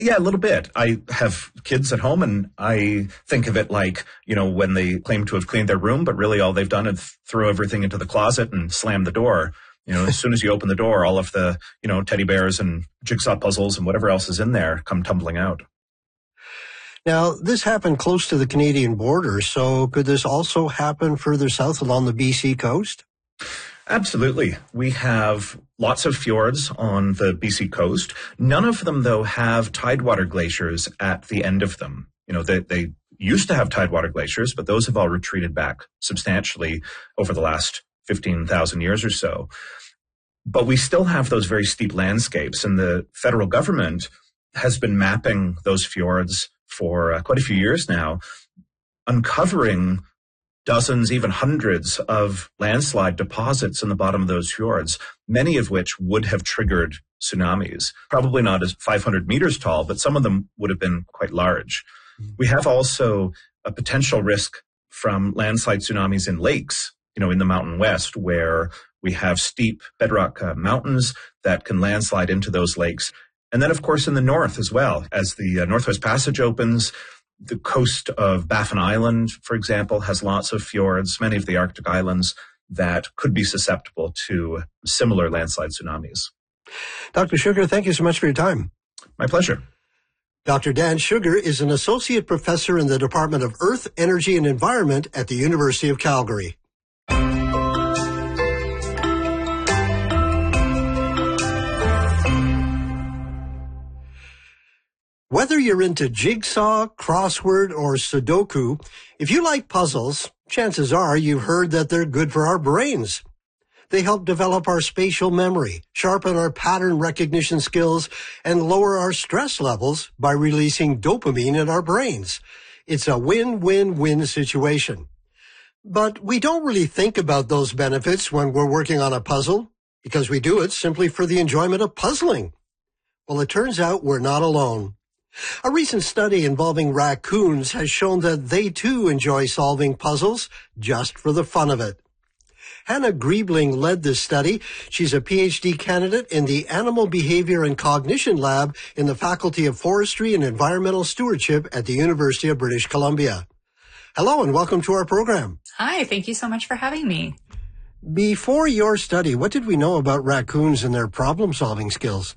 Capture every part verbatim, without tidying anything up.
Yeah, a little bit. I have kids at home, and I think of it like, you know, when they claim to have cleaned their room, but really all they've done is throw everything into the closet and slam the door. You know, as soon as you open the door, all of the, you know, teddy bears and jigsaw puzzles and whatever else is in there come tumbling out. Now, this happened close to the Canadian border, so could this also happen further south along the B C coast? Absolutely. We have lots of fjords on the B C coast. None of them, though, have tidewater glaciers at the end of them. You know, they, they used to have tidewater glaciers, but those have all retreated back substantially over the last fifteen thousand years or so. But we still have those very steep landscapes, and the federal government has been mapping those fjords for uh, quite a few years now, uncovering dozens, even hundreds of landslide deposits in the bottom of those fjords, many of which would have triggered tsunamis. Probably not as five hundred meters tall, but some of them would have been quite large. Mm-hmm. We have also a potential risk from landslide tsunamis in lakes, you know, in the Mountain West, where we have steep bedrock uh, mountains that can landslide into those lakes. And then, of course, in the north as well, as the uh, Northwest Passage opens, the coast of Baffin Island, for example, has lots of fjords, many of the Arctic islands that could be susceptible to similar landslide tsunamis. Doctor Sugar, thank you so much for your time. My pleasure. Doctor Dan Sugar is an associate professor in the Department of Earth, Energy, and Environment at the University of Calgary. Whether you're into jigsaw, crossword, or Sudoku, if you like puzzles, chances are you've heard that they're good for our brains. They help develop our spatial memory, sharpen our pattern recognition skills, and lower our stress levels by releasing dopamine in our brains. It's a win-win-win situation. But we don't really think about those benefits when we're working on a puzzle, because we do it simply for the enjoyment of puzzling. Well, it turns out we're not alone. A recent study involving raccoons has shown that they too enjoy solving puzzles just for the fun of it. Hannah Griebling led this study. She's a P H D candidate in the Animal Behavior and Cognition Lab in the Faculty of Forestry and Environmental Stewardship at the University of British Columbia. Hello and welcome to our program. Hi, thank you so much for having me. Before your study, what did we know about raccoons and their problem-solving skills?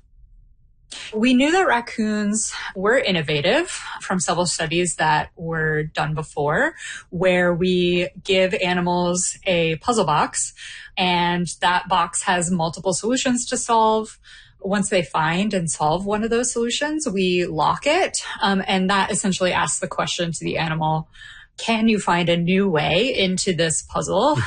We knew that raccoons were innovative from several studies that were done before, where we give animals a puzzle box, and that box has multiple solutions to solve. Once they find and solve one of those solutions, we lock it, um, and that essentially asks the question to the animal, can you find a new way into this puzzle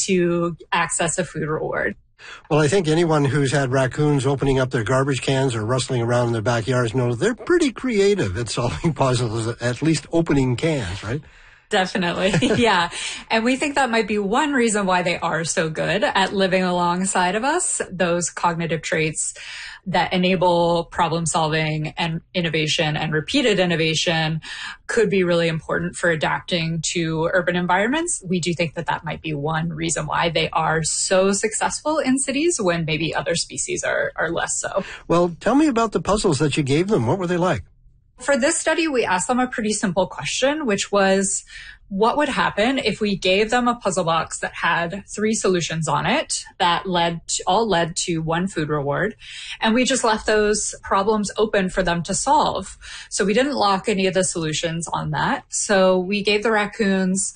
to access a food reward? Well, I think anyone who's had raccoons opening up their garbage cans or rustling around in their backyards knows they're pretty creative at solving puzzles, at least opening cans, right? Definitely. Yeah. And we think that might be one reason why they are so good at living alongside of us. Those cognitive traits that enable problem solving and innovation and repeated innovation could be really important for adapting to urban environments. We do think that that might be one reason why they are so successful in cities when maybe other species are, are less so. Well, tell me about the puzzles that you gave them. What were they like? For this study, we asked them a pretty simple question, which was, what would happen if we gave them a puzzle box that had three solutions on it that led to, all led to one food reward, and we just left those problems open for them to solve? So we didn't lock any of the solutions on that. So we gave the raccoons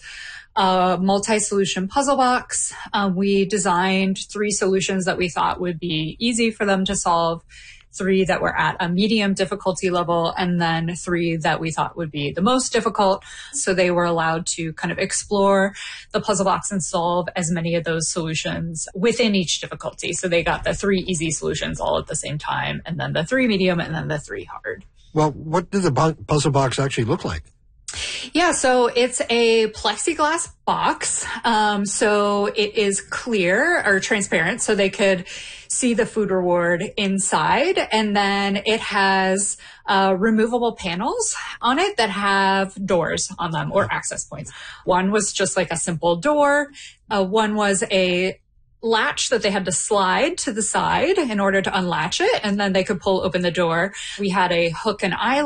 a multi-solution puzzle box. Um, we designed three solutions that we thought would be easy for them to solve, three that were at a medium difficulty level, and then three that we thought would be the most difficult. So they were allowed to kind of explore the puzzle box and solve as many of those solutions within each difficulty. So they got the three easy solutions all at the same time, and then the three medium, and then the three hard. Well, what did the puzzle box actually look like? Yeah, so it's a plexiglass box. Um, so it is clear or transparent, so they could see the food reward inside. And then it has uh, removable panels on it that have doors on them or access points. One was just like a simple door. Uh, one was a latch that they had to slide to the side in order to unlatch it, and then they could pull open the door. We had a hook and eye